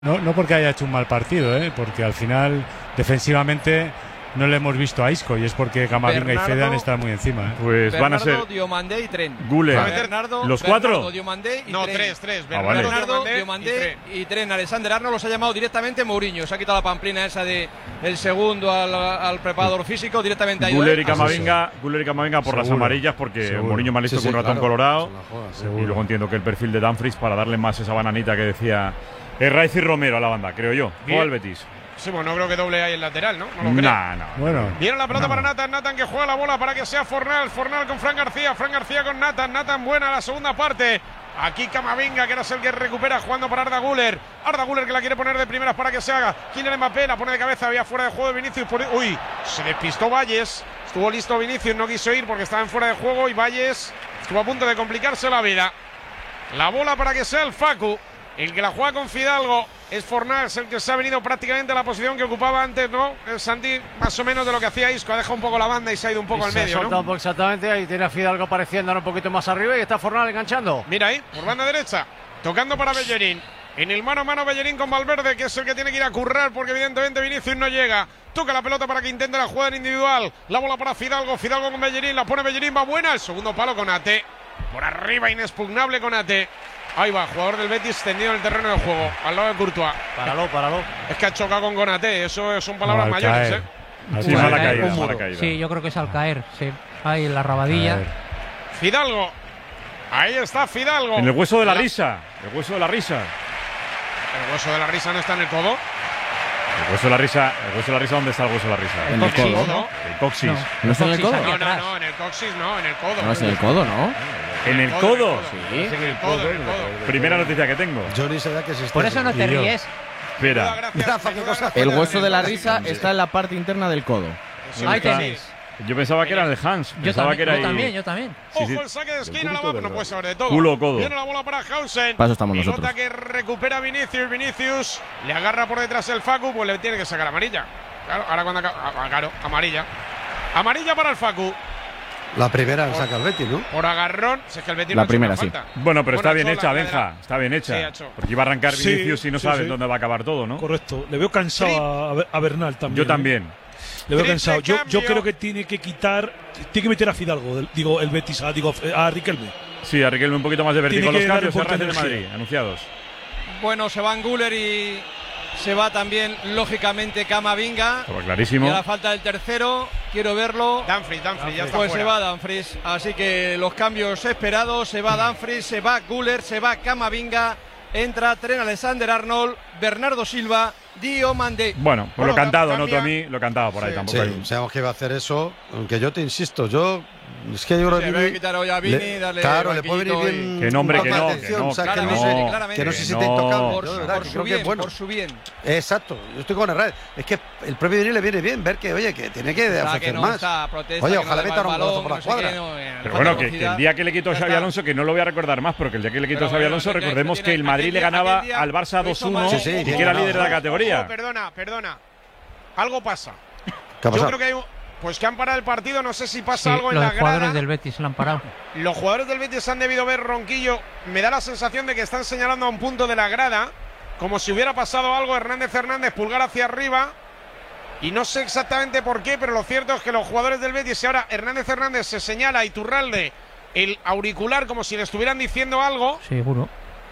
No porque haya hecho un mal partido, porque al final defensivamente no le hemos visto a Isco y es porque Camavinga y Fedan están muy encima. Pues Bernardo, van a ser Diomandé y Tren. Guller. Bernardo, ¿Los cuatro? Bernardo, Diomandé y no, Tren. tres. Bernardo, Diomandé y Tren. Alexander Arnold los ha llamado directamente Mourinho. Se ha quitado la pamplina esa de el segundo al preparador físico directamente ahí. Guller y Camavinga por las amarillas porque Mourinho me ha listo con un ratón colorado. Y luego entiendo que el perfil de Dumfries para darle más esa bananita que decía Raiz y Romero a la banda, creo yo. O al Betis. Sí, bueno, no creo que doble ahí el lateral, ¿no? No lo creo. No. Bueno, Viene la pelota para Nathan que juega la bola para que sea Fornal con Fran García con Nathan buena la segunda parte. Aquí Camavinga, que era el que recupera jugando para Arda Güler que la quiere poner de primeras para que se haga. Kylian Mbappé la pone de cabeza, había fuera de juego de Vinicius. Uy, se despistó Valles. Estuvo listo Vinicius, no quiso ir porque estaba en fuera de juego y Valles estuvo a punto de complicarse la vida. La bola para que sea el Facu. El que la juega con Fidalgo es Fornals, el que se ha venido prácticamente a la posición que ocupaba antes, ¿no? El Santi, más o menos de lo que hacía Isco, ha dejado un poco la banda y se ha ido un poco al medio, ¿no? Exactamente, ahí tiene a Fidalgo apareciendo un poquito más arriba y está Fornals enganchando. Mira ahí, por banda derecha, tocando para Bellerín. En el mano a mano Bellerín con Valverde, que es el que tiene que ir a currar porque evidentemente Vinicius no llega. Toca la pelota para que intente la jugada individual. La bola para Fidalgo con Bellerín, la pone Bellerín, va buena. El segundo palo con Ate. Por arriba, inexpugnable con Ate. Ahí va, jugador del Betis tendido en el terreno del juego, al lado de Courtois. Páralo. Es que ha chocado con Konaté, eso son palabras mayores, Sí, mala caída. Sí, yo creo que es al caer, sí. Ahí en la rabadilla. Fidalgo. Ahí está Fidalgo. En el hueso de la risa. El hueso de la risa. El hueso de la risa no está en el codo. El hueso de la risa, ¿dónde está el hueso de la risa? En el codo, ¿no? El coxis. ¿No está en el codo? No, en el coxis no, en el codo. No, es en el codo, ¿no? ¿En el codo? Sí. En el codo. Primera noticia que tengo. Johnny se da que se está. Por eso no te ríes. Espera. El hueso de la risa está en la parte interna del codo. Ahí tenéis. Yo pensaba que era el Hans. Yo también. Ojo el saque de esquina, no puede saber de todo. Culo codo. Viene la bola para Hausen. Para eso estamos Pelota nosotros. que recupera Vinicius. Le agarra por detrás el Facu, pues le tiene que sacar amarilla. Claro, ahora cuando claro, amarilla. Amarilla para el Facu. La primera saca el Betis, ¿no? Por agarrón, si es que el Betis La no primera, hace sí. falta. Bueno, pero está bien Bueno, hecha, la Benja. Está bien hecha. Sí, hecho. Porque iba a arrancar Sí, Vinicius y no sí, saben sí. dónde va a acabar todo, ¿no? Correcto. Le veo cansado a Bernal también. Yo también. Le veo Triple cansado. Yo cambio. creo que tiene que meter a Fidalgo, el Betis, a Riquelme. Sí, a Riquelme un poquito más de vértigo. Tiene Los que cambios dar de Real de energía. Madrid, anunciados. Bueno, se van Güler y se va también, lógicamente, Camavinga. Estaba Y clarísimo. a la falta del tercero, quiero verlo. Dumfries, ya está Pues se fuera. va Dumfries. Así que los cambios esperados. Se va Dumfries, se va Güler, se va Camavinga. Entra Trent Alexander-Arnold, Bernardo Silva, Diomandé. Bueno, pues lo Bueno, cantado, cambia. noto a mí, lo cantaba por ahí Sí. tampoco. Sí, sabemos que iba a hacer eso. Aunque yo te insisto, es que yo creo Se que ve Vini. quitar hoy a Vini, darle Claro, le puede venir banquillito bien. Que no, hombre, un que toque no, de que atención, no, o sea, que claramente, no, claramente. que no se Que siente no. intocable. Por, Yo, de verdad, por que su creo que bien, es bueno. por su bien. Exacto, yo estoy con Herrera. Es que el propio Vini le viene bien ver que, oye, que tiene que Está, ofrecer que no más. está, protesta, Oye, que ojalá no le meta va un el golazo balón, por la no sé qué, cuadra. no, Pero bueno, que velocidad. el día que le quitó Ya Xavi está. Alonso, que no lo voy a recordar más, porque el día que le quitó Pero Xavi bueno, Alonso, tiene- recordemos tiene- que el Madrid aquel le día- ganaba aquel día al Barça lo hizo 2-1 mal. Sí, sí, y tiene que era ganado. líder de la categoría. Ojo, perdona. Algo pasa. ¿Qué ha Yo pasado? creo que hay pues que han parado el partido, no sé si pasa Sí, algo en los la jugadores grada. del Betis la han parado. Los jugadores del Betis han debido ver Ronquillo. Me da la sensación de que están señalando a un punto de la grada, como si hubiera pasado algo. Hernández, pulgar hacia arriba. Y no sé exactamente por qué, pero lo cierto es que los jugadores del Betis, y ahora Hernández se señala a Iturralde el auricular como si le estuvieran diciendo algo. Seguro.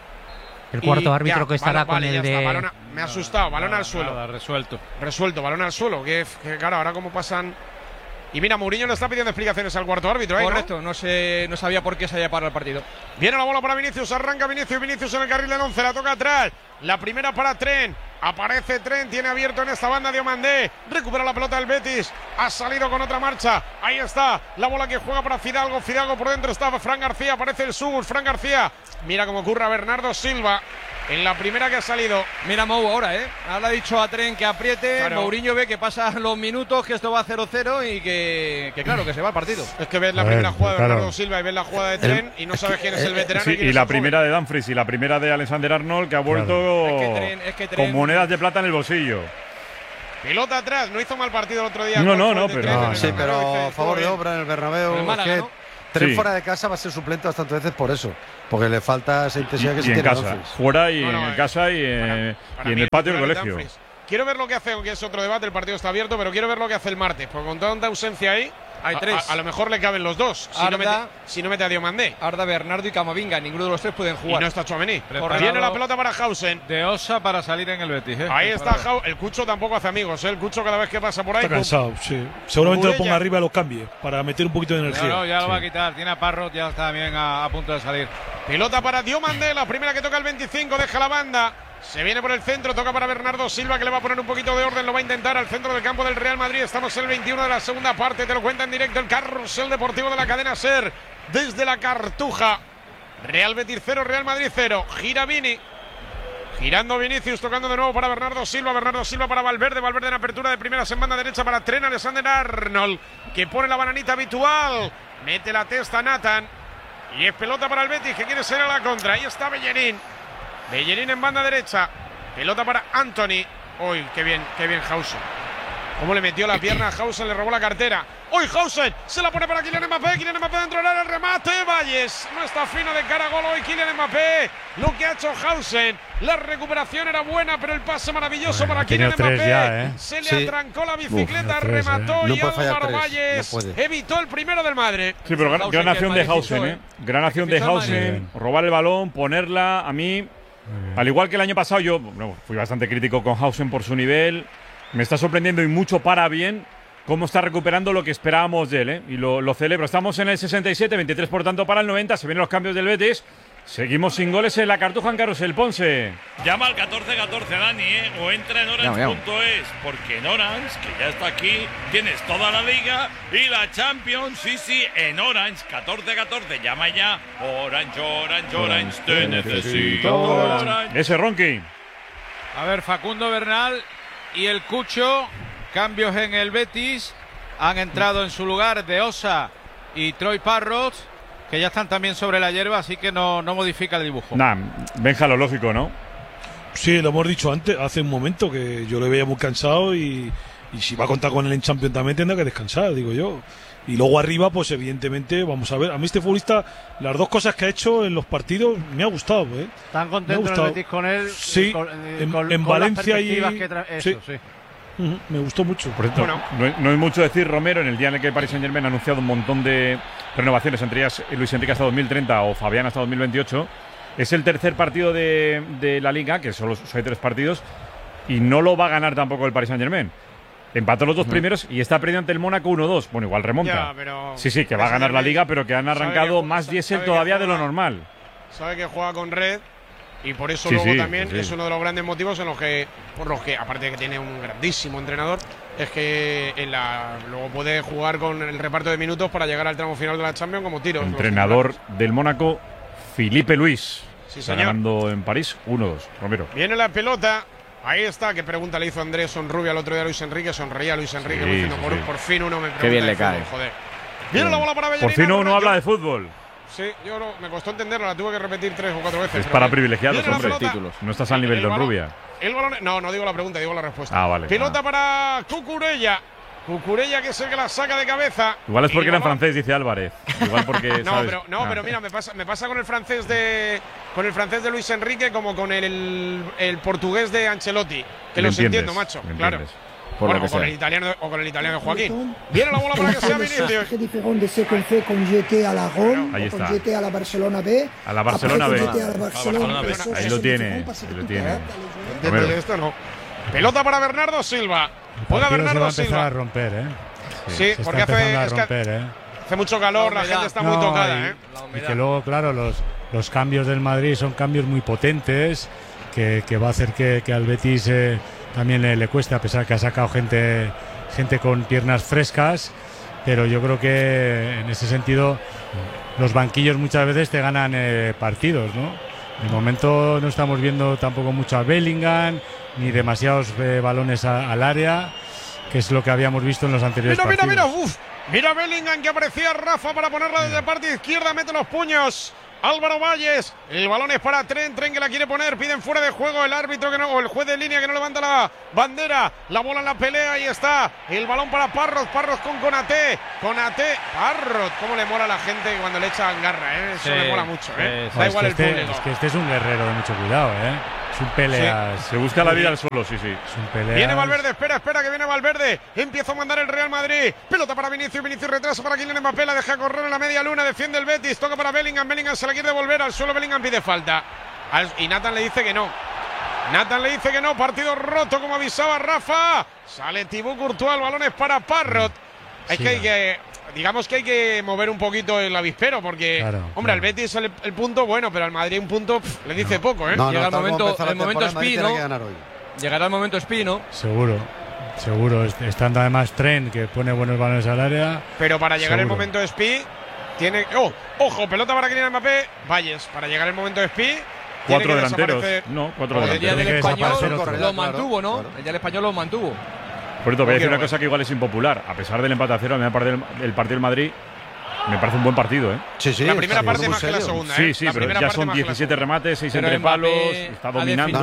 El cuarto Y árbitro ya, que estará con ya el está, de. me ha asustado, balón al suelo. Resuelto, balón al suelo. Que claro, ahora cómo pasan. Y mira, Mourinho le está pidiendo explicaciones al cuarto árbitro. ¿No? Correcto, no sabía por qué se había parado el partido. Viene la bola para Vinicius, arranca Vinicius en el carril del 11, la toca atrás. La primera para Trent. Aparece Trent, tiene abierto en esta banda Diomandé. Recupera la pelota del Betis. Ha salido con otra marcha. Ahí está la bola que juega para Fidalgo. Fidalgo por dentro está Fran García. Aparece el Sugus. Fran García. Mira cómo ocurre a Bernardo Silva. En la primera que ha salido. Mira Mou ahora, Ahora ha dicho a Tren que apriete. Claro. Mourinho ve que pasan los minutos, que esto va a 0-0 y que claro, que se va el partido. Es que ves la A ver, primera jugada de claro. Bernardo Silva y ves la jugada de Trent y no sabes quién es el veterano Sí, y quién y es la el joven. primera de Dumfries y la primera de Alexander Arnold, que ha vuelto Es que Trent- con monedas de plata en el bolsillo. Pelota atrás, no hizo mal partido el otro día. No, con no, el no, de pero- Trent en el Sí, Bernabéu, pero dice, a favor de estuvo obra en el Bernabéu. El Málaga, es que ¿no? Trent fuera de casa va a ser suplente bastantes veces por eso, porque le falta esa intensidad que se tiene en casa, fuera y en casa y en el patio del colegio. Quiero ver lo que hace, aunque es otro debate, el partido está abierto, pero quiero ver lo que hace el martes, porque con tanta ausencia ahí, hay tres. A lo mejor le caben los dos, si no mete a Diomandé. Arda, Bernardo y Camavinga, ninguno de los tres pueden jugar. Y no está Tchouaméni. Viene la pelota para Hausen. De Osa para salir en el Betis. Ahí está el Cucho, tampoco hace amigos. El Cucho cada vez que pasa por ahí. Está cansado, sí. Seguramente lo ponga arriba y lo cambie para meter un poquito de energía. No, ya lo va a quitar. Tiene a Parrot, ya está bien a punto de salir. Pelota para Diomandé, la primera que toca el 25, deja la banda. Se viene por el centro, toca para Bernardo Silva, que le va a poner un poquito de orden, lo va a intentar al centro del campo del Real Madrid. Estamos en el 21 de la segunda parte, te lo cuenta en directo el carrusel deportivo de la cadena SER, desde la Cartuja. Real Betis 0, Real Madrid 0. Gira Vini, girando Vinicius, tocando de nuevo para Bernardo Silva para Valverde en apertura de primeras en banda derecha para Trent Alexander-Arnold, que pone la bananita habitual, mete la testa Nathan, y es pelota para el Betis, que quiere ser a la contra. Ahí está Bellerín en banda derecha, pelota para Anthony. Uy, qué bien Hausen. Cómo le metió la pierna a Hausen, le robó la cartera. Uy, Hausen se la pone para Kylian Mbappé dentro del área, el remate, Valles no está fino de cara a gol hoy Kylian Mbappé. Lo que ha hecho Hausen, la recuperación era buena, pero el pase maravilloso para Kylian Mbappé. Se le atrancó la bicicleta, remató y Álvaro Valles evitó el primero del Madrid. Sí, pero gran acción de Hausen, gran acción de Hausen, robar el balón, ponerla. A mí, al igual que el año pasado, yo fui bastante crítico con Hausen por su nivel. Me está sorprendiendo y mucho para bien cómo está recuperando lo que esperábamos de él, y lo celebro. Estamos en el 67, 23 por tanto para el 90. Se vienen los cambios del Betis. Seguimos sin goles en la Cartuja en Carrusel. Ponce. Llama al 1414, Dani, o entra en Orange.es, porque en Orange, que ya está aquí, tienes toda la liga y la Champions. Sí, en Orange 1414. Llama ya. Orange, te necesito. Orange. Ese Ronqui. A ver, Facundo Bernal y el Cucho. Cambios en el Betis. Han entrado en su lugar De Osa y Troy Parrott, que ya están también sobre la hierba, así que no modifica el dibujo. Benja, lo lógico, ¿no? Sí, lo hemos dicho antes, hace un momento, que yo lo veía muy cansado y si va a contar con él en Champions también tendrá que descansar, digo yo. Y luego arriba, pues evidentemente, vamos a ver. A mí este futbolista, las dos cosas que ha hecho en los partidos, me ha gustado. ¿Están contentos el Betis con él? Sí, en Valencia y… Sí. Me gustó mucho. Por cierto, no hay mucho decir, Romero, en el día en el que el Paris Saint-Germain ha anunciado un montón de renovaciones, entre ellas Luis Enrique hasta 2030 o Fabián hasta 2028. Es el tercer partido de la Liga, que solo hay 3 partidos, y no lo va a ganar tampoco el Paris Saint-Germain. Empató los 2 primeros y está perdiendo ante el Mónaco 1-2. Bueno, igual remonta. Sí, que va a ganar la Liga, pero que han arrancado más diésel todavía de lo normal. Sabe que juega con red. Y por eso luego también es uno de los grandes motivos por los que, aparte de que tiene un grandísimo entrenador, es que luego puede jugar con el reparto de minutos para llegar al tramo final de la Champions como tiros. Entrenador del Mónaco, Filipe Luis. Sí, está ganando en París 1-2. Romero. Viene la pelota. Ahí está. ¿Qué pregunta le hizo Andrés Sonrubia el otro día a Luis Enrique? Sonreía Luis Enrique diciendo, por fin uno me pregunta. Qué bien le cae. Joder. Viene la bola para Bellerín. Por fin uno habla de fútbol. Sí, me costó entenderlo, la tuve que repetir 3 o 4 veces. Es para privilegiados, hombre. Títulos. No estás al nivel de Rubia. El balón, no digo la pregunta, digo la respuesta. Vale. Pelota para Cucurella. Cucurella, que es el que la saca de cabeza. Igual es porque era en francés, dice Álvarez. Igual porque pero mira, me pasa con el francés de Luis Enrique como con el portugués de Ancelotti, que los entiendo, macho. Claro. Bueno, o con el italiano de Joaquín. Viene la bola para que sea Vinicius. Ahí está. A la Barcelona B. A la Barcelona B. Ahí lo tiene. Esto no. Pelota para Bernardo Silva. Juega Bernardo Silva. A romper, Sí, porque hace mucho calor, la gente está muy tocada, Y que luego, claro, los cambios del Madrid son cambios muy potentes, que va a hacer que al Betis también le cueste, a pesar que ha sacado gente con piernas frescas, pero yo creo que en ese sentido los banquillos muchas veces te ganan partidos, ¿no? De momento no estamos viendo tampoco mucho a Bellingham, ni demasiados balones al área, que es lo que habíamos visto en los anteriores partidos. Mira Bellingham, que aparecía Rafa para ponerla desde parte izquierda, mete los puños Álvaro Valles. El balón es para Tren que la quiere poner. Piden fuera de juego el árbitro que no, o el juez de línea que no levanta la bandera. La bola en la pelea, ahí está. El balón para Parrot con Konaté. Parrot, cómo le mola a la gente cuando le echan garra, ¿eh? Eso le mola mucho, ¿eh? Da igual el público. Es que este es un guerrero de mucho cuidado, ¿eh? Es un peleas. Se busca la vida al suelo, sí. Es un peleas. Viene Valverde, espera que viene Valverde. Empieza a mandar el Real Madrid. Pelota para Vinicius retraso para Kylian Mbappé. La deja correr en la media luna. Defiende el Betis. Toca para Bellingham se la quiere devolver al suelo. Bellingham pide falta. Y Nathan le dice que no. Partido roto como avisaba Rafa. Sale Thibaut Courtois. El balón es para Parrot. Es que digamos que hay que mover un poquito el avispero porque, hombre, al Betis el punto bueno, pero al Madrid un punto le dice poco, ¿eh? Llega el momento Spi, ¿no? Llegará el momento Spi, ¿no? Seguro. Estando además Tren, que pone buenos balones al área. Pero para llegar el momento Spi, tiene. ¡Ojo! Pelota para Kylian Mbappé. Valles, para llegar el momento Spi. 4 delanteros. No, 4 delanteros. El día del español lo mantuvo, ¿no? El día del español lo mantuvo. Por cierto, voy a decir una cosa que igual es impopular. A pesar del empate a 0, el partido del Madrid me parece un buen partido, ¿eh? Sí. La primera parte más que la segunda, ¿eh? Sí, pero ya son 17 remates, 6 entre palos, está dominando.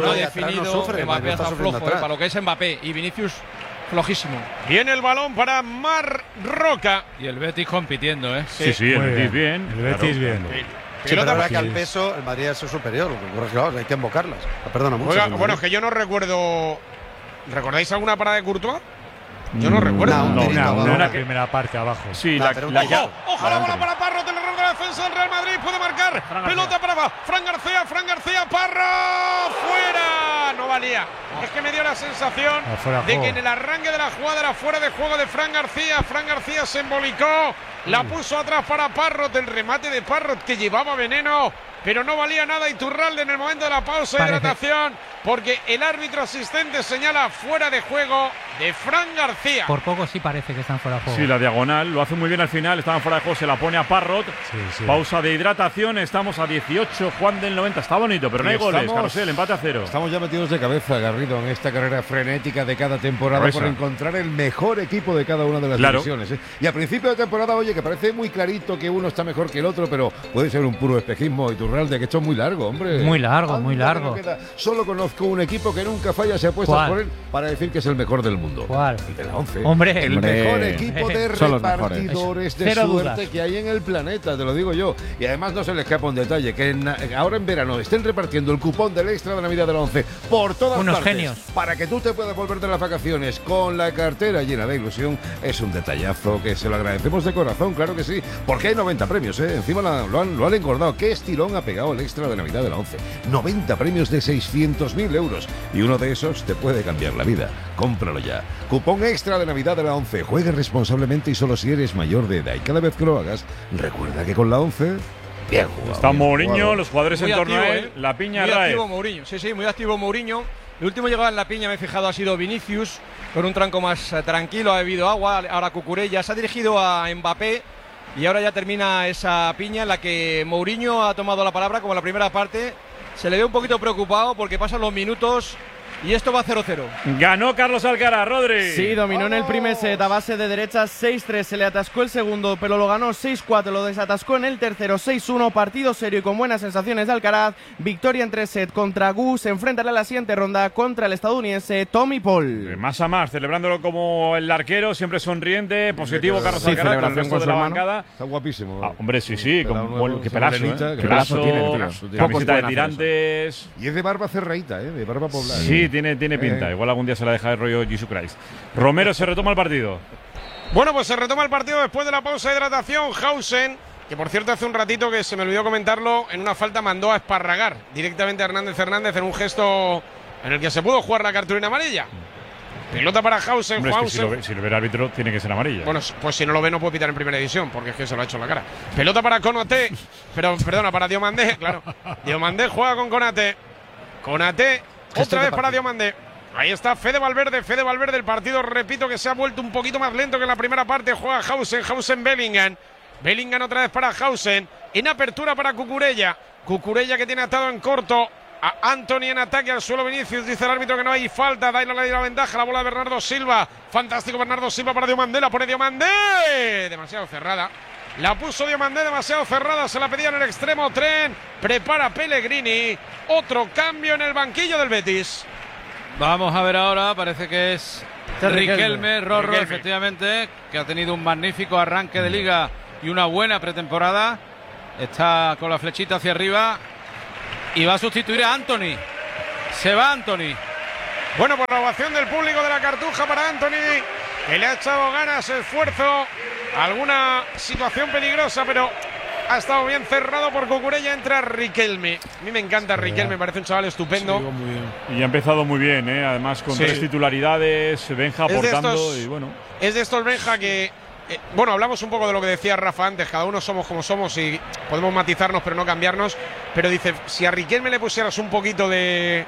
Mbappé está flojo, para lo que es Mbappé y Vinicius flojísimo. Viene el balón para Marroca. Y el Betis compitiendo, ¿eh? Sí, el Betis bien. El Betis bien. Sí, pero ahora que al peso el Madrid es superior, claro, hay que invocarlas. Perdona mucho. Bueno, es que yo no recuerdo. ¿Recordáis alguna parada de Courtois? Yo no recuerdo. Una primera parte abajo. Sí, Ojo, la bola para Parrot, el error de la defensa del Real Madrid, puede marcar. Pelota para Fran García, Parrot, fuera. No valía. Es que me dio la sensación de que en el arranque de la jugada era fuera de juego de Fran García. Fran García se embolicó, la puso atrás para Parrot, el remate de Parrot que llevaba veneno, pero no valía nada. Iturralde en el momento de la pausa de hidratación, porque el árbitro asistente señala fuera de juego de Fran García. Por poco sí parece que están fuera de juego. Sí, la diagonal lo hace muy bien al final. Estaban fuera de juego, se la pone a Parrot. Pausa de hidratación. Estamos a 18, Juan del 90. Está bonito, pero no hay goles. Carrusel, empate a 0. Estamos ya metidos de cabeza, Garrido, en esta carrera frenética de cada temporada por encontrar el mejor equipo de cada una de las divisiones, ¿eh? Y a principio de temporada, oye, que parece muy clarito que uno está mejor que el otro, pero puede ser un puro espejismo. Iturralde, que esto es muy largo, hombre. Muy largo. Solo conozco un equipo que nunca falla, se apuesta por él para decir que es el mejor del mundo. ¿Cuál? El de la 11. Hombre, el mejor equipo de repartidores de suerte que hay en el planeta, te lo digo yo. Y además no se le escapa un detalle, que ahora en verano estén repartiendo el cupón del extra de Navidad de la 11 por todas unos partes. Genios. Para que tú te puedas volver de las vacaciones con la cartera llena de ilusión. Es un detallazo que se lo agradecemos de corazón, claro que sí. Porque hay 90 premios, ¿eh? Encima lo han engordado. ¿Qué estirón ha pegado el extra de Navidad de la 11? 90 premios de 600.000 euros. Y uno de esos te puede cambiar la vida. Cómpralo ya. Cupón extra de Navidad de la 11. Juegue responsablemente y solo si eres mayor de edad. Y cada vez que lo hagas, recuerda que con la 11... Bien jugado. Está Mourinho, los jugadores muy en torno a él. La piña muy activo Mourinho. Sí, muy activo Mourinho. El último llegado en la piña, me he fijado, ha sido Vinicius, con un tranco más tranquilo, ha bebido agua. Ahora Cucurella se ha dirigido a Mbappé y ahora ya termina esa piña en la que Mourinho ha tomado la palabra, como en la primera parte. Se le ve un poquito preocupado porque pasan los minutos y esto va 0-0. Ganó Carlos Alcaraz, Rodri. Sí, dominó en el primer set a base de derechas 6-3, se le atascó el segundo, pero lo ganó 6-4, lo desatascó en el tercero 6-1, partido serio y con buenas sensaciones de Alcaraz. Victoria en 3 sets contra Gu, se enfrentará a la siguiente ronda contra el estadounidense Tommy Paul. Más a más, celebrándolo como el arquero, siempre sonriente, positivo Carlos Alcaraz, con el resto de la bancada. Está guapísimo. Hombre, sí, qué pelazo, qué pelazo tiene, camiseta de tirantes. Y es de barba cerradita, de barba poblada. Sí, tiene pinta. Igual algún día se la deja de rollo Jesus Christ. Romero, se retoma el partido. Bueno, pues se retoma el partido después de la pausa de hidratación. Hausen, que por cierto hace un ratito que se me olvidó comentarlo, en una falta mandó a esparragar directamente a Hernández en un gesto en el que se pudo jugar la cartulina amarilla. Pelota para Hausen. Hombre, es que si lo ve el árbitro tiene que ser amarilla. Bueno, pues si no lo ve no puede pitar en primera división, porque es que se lo ha hecho en la cara. Pelota para Konaté, perdona, para Diomandé, claro. Diomandé juega con Konaté. Otra vez para Diomandé. Ahí está Fede Valverde, el partido, repito, que se ha vuelto un poquito más lento que en la primera parte. Juega Hausen, Bellingham otra vez para Hausen, en apertura para Cucurella que tiene atado en corto a Anthony, en ataque al suelo Vinicius, dice el árbitro que no hay falta, da la ventaja, la bola de Bernardo Silva, fantástico Bernardo Silva para Diomandé, la pone Diomandé, demasiado cerrada. La puso Diomandé demasiado cerrada, se la pedía en el extremo. Tren, prepara Pellegrini. Otro cambio en el banquillo del Betis. Vamos a ver ahora, parece que es Riquelme, Rorro, Riquelme. efectivamente, que ha tenido un magnífico arranque de liga y una buena pretemporada. Está con la flechita hacia arriba y va a sustituir a Anthony. Se va Anthony. Bueno, por la ovación del público de la Cartuja para Anthony, que le ha echado ganas, esfuerzo, alguna situación peligrosa, pero ha estado bien cerrado por Cucurella. Entra Riquelme. A mí me encanta Riquelme, me parece un chaval estupendo. Y ha empezado muy bien, además con 3 titularidades, Benja aportando y bueno. Es de estos Benja que, bueno, hablamos un poco de lo que decía Rafa antes, cada uno somos como somos y podemos matizarnos pero no cambiarnos, pero dice, si a Riquelme le pusieras un poquito de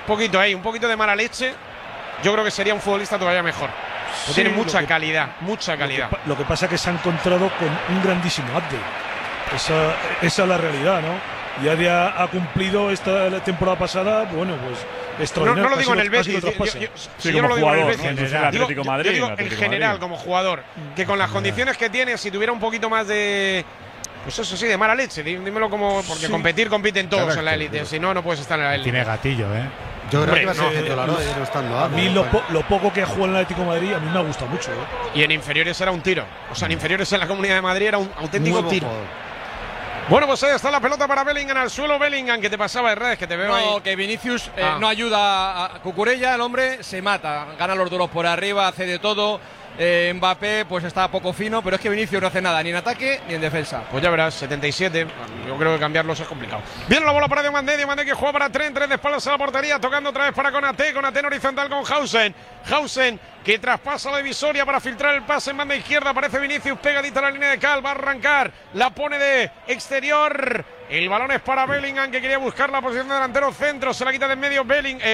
mala leche, yo creo que sería un futbolista todavía mejor. Sí, tiene mucha calidad, mucha calidad. Lo que pasa es que se ha encontrado con un grandísimo update. Esa es la realidad, ¿no? Ya ha cumplido esta temporada pasada, bueno, pues extraordinario. No lo digo en el Betis, yo no lo digo en el Betis, digo en general como jugador, que con las condiciones que tiene, si tuviera un poquito más de, pues eso sí, de mala leche, dímelo como, porque compiten todos en la élite, si no, no puedes estar en la élite. Tiene gatillo, Yo creo que va a ser titular hoy, no estando. A mí lo poco que ha jugado en el Atlético de Madrid a mí me ha gustado mucho. Y en inferiores era un tiro, o sea, en inferiores en la Comunidad de Madrid era un auténtico tiro. Bueno, pues ahí está la pelota para Bellingham al suelo. Bellingham, que te pasaba de redes, que te veo ahí. Que Vinicius no ayuda a Cucurella, el hombre se mata, gana los duros por arriba, hace de todo. Mbappé pues está poco fino, pero es que Vinicius no hace nada, ni en ataque ni en defensa. Pues ya verás, 77, yo creo que cambiarlos es complicado. Viene la bola para Diomandé que juega para Tren de espaldas a la portería, tocando otra vez para Konaté en horizontal con Hausen, que traspasa la divisoria para filtrar el pase en banda izquierda, aparece Vinicius pegadita a la línea de cal, va a arrancar, la pone de exterior, el balón es para Bellingham, que quería buscar la posición de delantero centro, se la quita de en medio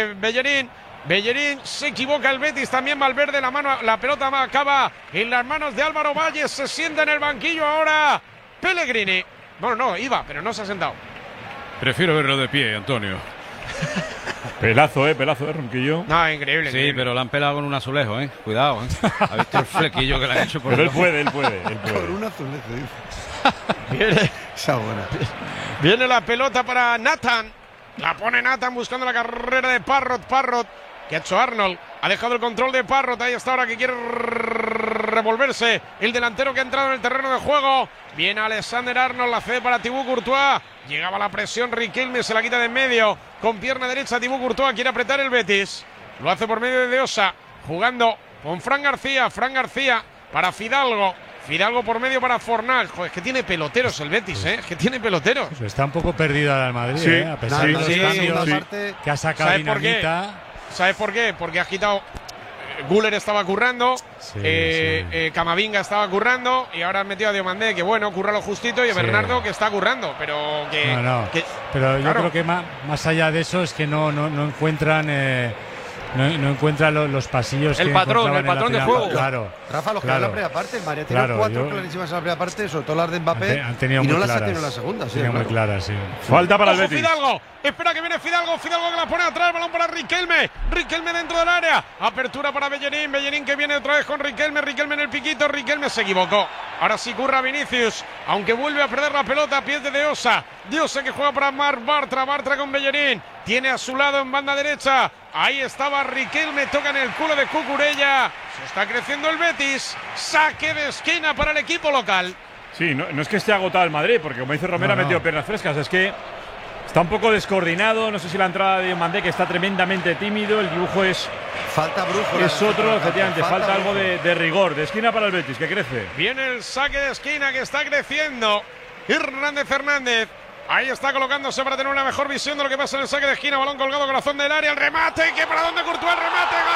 Bellerín, se equivoca el Betis, también Valverde, la pelota acaba en las manos de Álvaro Valles, se sienta en el banquillo ahora Pellegrini. Bueno, no, iba, pero no se ha sentado. Prefiero verlo de pie, Antonio. Pelazo, Ronquillo. No, increíble. Sí, increíble. Pero le han pelado con un azulejo, Cuidado, ¿Ha visto el flequillo que le han hecho por Pero él puede. Con un azulejo, dice. Viene la pelota para Nathan. La pone Nathan buscando la carrera de Parrot, que ha hecho Arnold. Ha dejado el control de Parrot. Ahí está ahora que quiere revolverse. El delantero que ha entrado en el terreno de juego. Viene Alexander Arnold. La cede para Thibaut Courtois. Llegaba la presión. Riquelme se la quita de en medio. Con pierna derecha Thibaut Courtois. Quiere apretar el Betis. Lo hace por medio de Deosa. Jugando con Fran García. Para Fidalgo. Fidalgo por medio para Fornal. Joder, es que tiene peloteros el Betis, Es que tiene peloteros. Pues está un poco perdido el Madrid, a pesar de los cambios que ha sacado Dinamita. ¿Sabes por qué? Porque ha quitado. Guller estaba currando, Camavinga estaba currando y ahora han metido a Diomandé, que bueno, curra lo justito, y a Bernardo, que está currando, pero que. Pero yo creo que más allá de eso es que no encuentran. No encuentra los pasillos. El patrón de juego. Claro. Rafa, los que en la primera parte, el María tiene 4 clarísimas en la primera parte, sobre todo las de Mbappé. Han tenido y no muy las ha claras. tenido en la segunda. Sí, muy claras, sí. Falta para el Betis. Fidalgo, espera que viene Fidalgo que la pone atrás, balón para Riquelme dentro del área, apertura para Bellerín que viene otra vez con Riquelme en el piquito, Riquelme se equivocó. Ahora sí curra Vinicius, aunque vuelve a perder la pelota, pierde de Osa que juega para Bartra con Bellerín, tiene a su lado en banda derecha, ahí estaba Riquelme, toca en el culo de Cucurella, se está creciendo el Betis, saque de esquina para el equipo local. Sí, no es que esté agotado el Madrid, porque como dice Romero ha metido piernas frescas, es que está un poco descoordinado, no sé si la entrada de Diomandé, que está tremendamente tímido, el dibujo es... Falta brújula. Es otro, efectivamente, falta algo de rigor, de esquina para el Betis, que crece. Viene el saque de esquina que está creciendo. Hernández. Ahí está colocándose para tener una mejor visión de lo que pasa en el saque de esquina. Balón colgado, corazón del área, el remate, que para dónde Courtois, el remate,